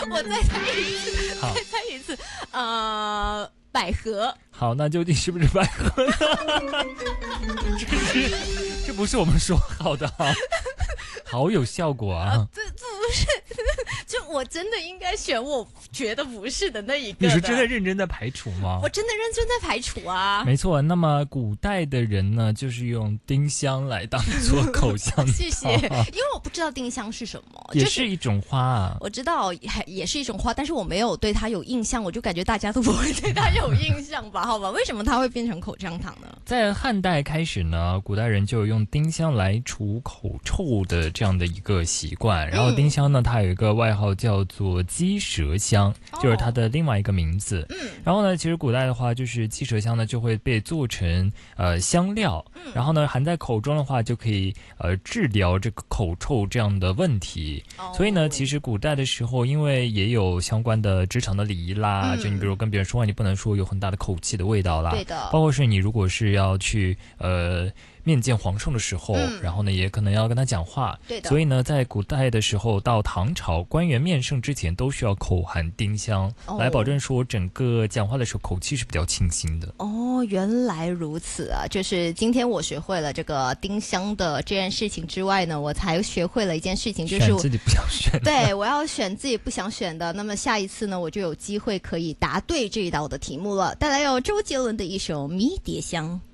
我再猜一次， 好， 再猜一次，百合。 好，那究竟是不是百合呢？这不是我们说好的啊，好有效果啊！ 这不是，就我真的应该选我觉得不是的那一个的。 你是真的认真在排除吗？ 我真的认真在排除啊。 没错，那么古代的人呢，就是用丁香来当做口香糖。 谢谢，因为我不知道丁香是什么， 也是一种花啊。 我知道也是一种花，但是我没有对它有印象，我就感觉大家都不会对它有印象吧？好吧，为什么它会变成口香糖呢？ 在汉代开始呢，古代人就有用丁香来除口臭的这样的一个习惯。然后丁香呢，它有一个外号叫做鸡舌香，就是它的另外一个名字。然后呢，其实古代的话，就是鸡舌香呢就会被做成香料，然后呢含在口中的话，就可以治疗这个口臭这样的问题。所以呢，其实古代的时候，因为也有相关的职场的礼仪啦，就你比如跟别人说话，你不能说有很大的口气的味道啦， 对的， 包括是你如果是要去面见皇上的时候，然后呢也可能要跟他讲话， 对的。 所以呢，在古代的时候，到唐朝官员面圣之前，都需要口含丁香，来保证说整个讲话的时候口气是比较清新的。 哦，原来如此啊！就是今天我学会了这个丁香的这件事情之外呢，我还学会了一件事情，就是选自己不想选的。 对，我要选自己不想选的。那么下一次呢，我就有机会可以答对这一道的题目了。带来有周杰伦的一首《迷迭香》。